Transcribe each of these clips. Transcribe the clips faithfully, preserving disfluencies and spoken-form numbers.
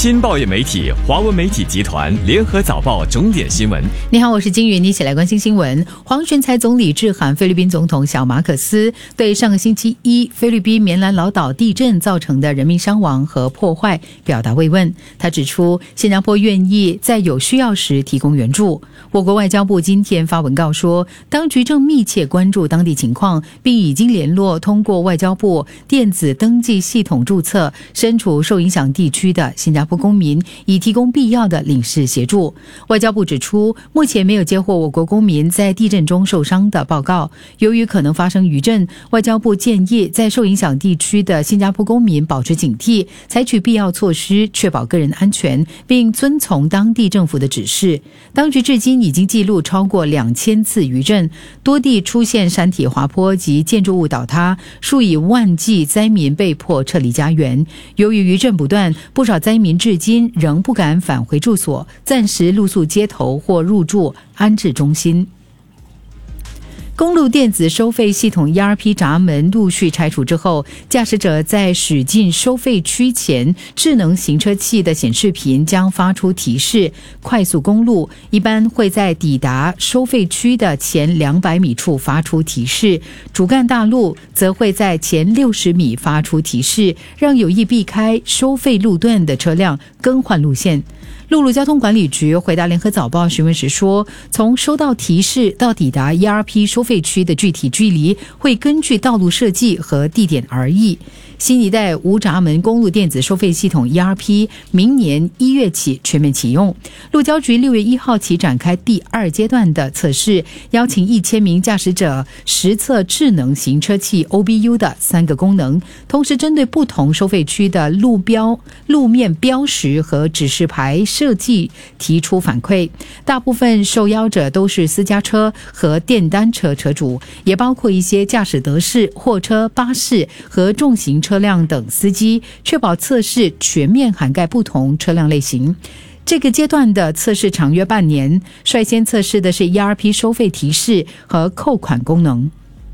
新报业媒体华文媒体集团联合早报重点新闻。 你好，我是金云，一起来关心新闻。黄循财总理致函菲律宾总统小马可斯，对上个星期一菲律宾棉兰老岛地震造成的人命伤亡和破坏表达慰问。他指出，新加坡愿意在有需要时提供援助。我国外交部今天发文告说，当局正密切关注当地情况，并已经联络通过外交部电子登记系统注册身处受影响地区的新加坡公民，以提供必要的领事协助。外交部指出，目前没有接获我国公民在地震中受伤的报告。由于可能发生余震，外交部建议在受影响地区的新加坡公民保持警惕，采取必要措施，确保个人安全，并遵从当地政府的指示。当局至今已经记录超过两千次余震，多地出现山体滑坡及建筑物倒塌，数以万计灾民被迫撤离家园。由于余震不断，不少灾民至今仍不敢返回住所，暂时露宿街头或入住安置中心。公路电子收费系统 E R P 闸门陆续拆除之后，驾驶者在驶进收费区前，智能行车器的显示屏将发出提示。快速公路一般会在抵达收费区的前两百米处发出提示，主干大路则会在前六十米发出提示，让有意避开收费路段的车辆更换路线。陆路交通管理局回答联合早报询问时说，从收到提示到抵达 E R P 收费区的具体距离会根据道路设计和地点而异。新一代无闸门公路电子收费系统 E R P 明年一月起全面启用。路交局六月一号起展开第二阶段的测试，邀请一千名驾驶者实测智能行车器 O B U 的三个功能，同时针对不同收费区的路标、路面标识和指示牌设计提出反馈。大部分受邀者都是私家车和电单车车主，也包括一些驾驶德士、货车、巴士和重型车辆等司机，确保测试全面涵盖不同车辆类型。这个阶段的测试长约半年，率先测试的是 E R P 收费提示和扣款功能。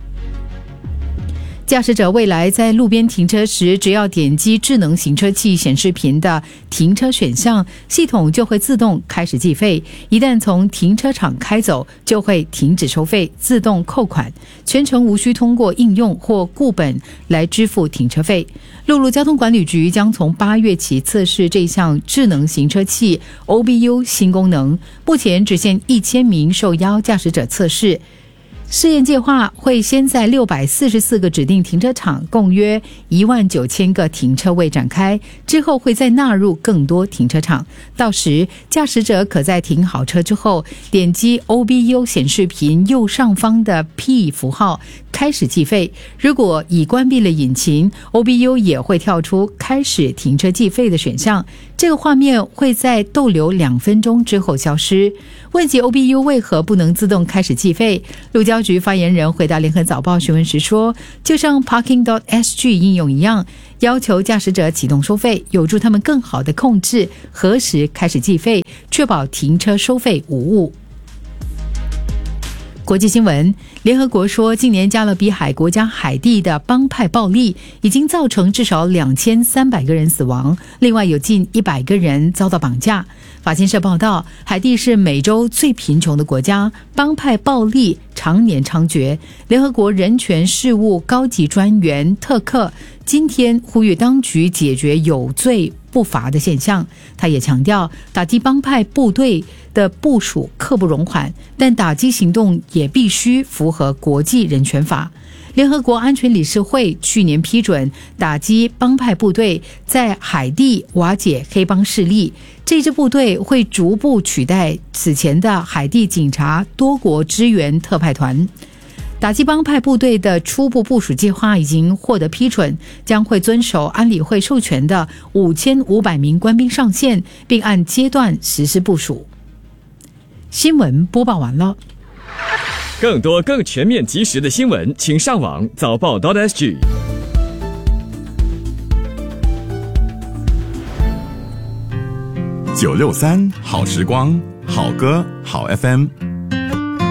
驾驶者未来在路边停车时，只要点击智能行车器显示屏的停车选项，系统就会自动开始计费。一旦从停车场开走，就会停止收费，自动扣款，全程无需通过应用或固本来支付停车费。陆路交通管理局将从八月起测试这项智能行车器 O B U 新功能，目前只限一千名受邀驾驶者测试。试验计划会先在六百四十四个指定停车场，共约一万九千个停车位展开，之后会再纳入更多停车场。到时，驾驶者可在停好车之后，点击 O B U 显示屏右上方的 P 符号，开始计费。如果已关闭了引擎， O B U 也会跳出开始停车计费的选项，这个画面会在逗留两分钟之后消失。问及 O B U 为何不能自动开始计费，路交局发言人回答联合早报询问时说，就像 Parking dot S G 应用一样，要求驾驶者启动收费，有助他们更好地控制何时开始计费，确保停车收费无误。国际新闻，联合国说，今年加勒比海国家海地的帮派暴力已经造成至少两千三百个人死亡，另外有近一百个人遭到绑架。法新社报道，海地是美洲最贫穷的国家，帮派暴力常年猖獗。联合国人权事务高级专员特克今天呼吁当局解决有罪不罚的现象。他也强调，打击帮派部队的部署刻不容缓，但打击行动也必须符合国际人权法。联合国安全理事会去年批准打击帮派部队在海地瓦解黑帮势力，这支部队会逐步取代此前的海地警察多国支援特派团。打击帮派部队的初步部署计划已经获得批准，将会遵守安理会授权的五千五百名官兵上限，并按阶段实施部署。新闻播报完了。 更多更全面及时的新闻，请上网早报 .sg。 九六三好时光，好歌好 F M。